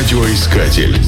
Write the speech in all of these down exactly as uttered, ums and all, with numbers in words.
Радиоискатель.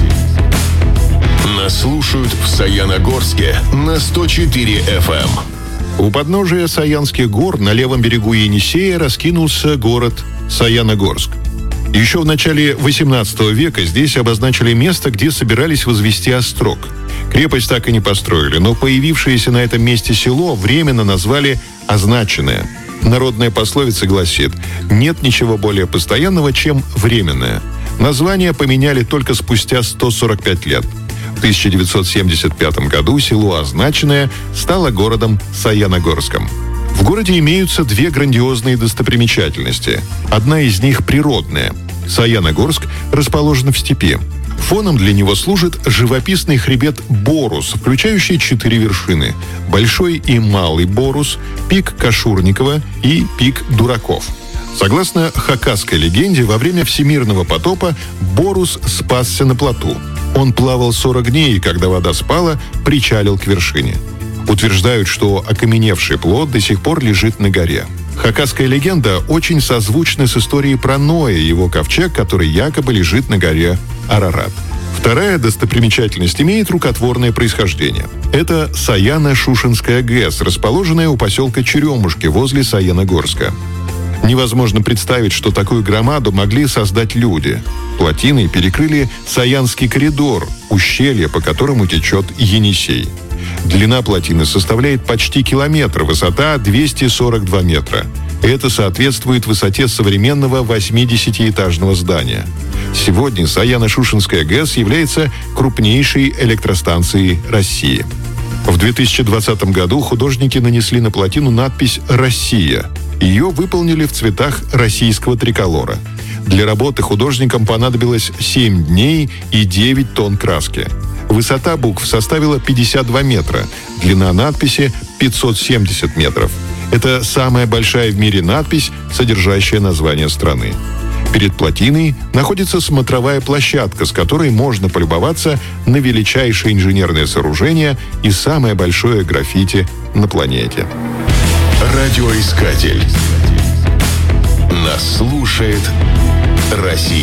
Нас слушают в Саяногорске на сто четыре эф эм. У подножия Саянских гор на левом берегу Енисея раскинулся город Саяногорск. Еще в начале восемнадцатого века здесь обозначили место, где собирались возвести острог. Крепость так и не построили, но появившееся на этом месте село временно назвали «Означенное». Народная пословица гласит: «Нет ничего более постоянного, чем временное». Название поменяли только спустя сто сорок пять лет. В тысяча девятьсот семьдесят пятом году село Означенное стало городом Саяногорском. В городе имеются две грандиозные достопримечательности. Одна из них природная. Саяногорск расположен в степи. Фоном для него служит живописный хребет Борус, включающий четыре вершины: Большой и Малый Борус, пик Кашурникова и пик Дураков. Согласно хакасской легенде, во время всемирного потопа Борус спасся на плоту. Он плавал сорок дней, и когда вода спала, причалил к вершине. Утверждают, что окаменевший плот до сих пор лежит на горе. Хакасская легенда очень созвучна с историей про Ноя и его ковчег, который якобы лежит на горе Арарат. Вторая достопримечательность имеет рукотворное происхождение. Это Саяно-Шушенская ГЭС, расположенная у поселка Черемушки возле Саяногорска. Невозможно представить, что такую громаду могли создать люди. Плотиной перекрыли Саянский коридор, ущелье, по которому течет Енисей. Длина плотины составляет почти километр, высота двести сорок два метра. Это соответствует высоте современного восьмидесятиэтажного здания. Сегодня Саяно-Шушенская ГЭС является крупнейшей электростанцией России. В две тысячи двадцатом году художники нанесли на плотину надпись «Россия». Ее выполнили в цветах российского триколора. Для работы художникам понадобилось семь дней и девять тонн краски. Высота букв составила пятьдесят два метра, длина надписи пятьсот семьдесят метров. Это самая большая в мире надпись, содержащая название страны. Перед плотиной находится смотровая площадка, с которой можно полюбоваться на величайшее инженерное сооружение и самое большое граффити на планете. Радиоискатель. Нас слушает Россия.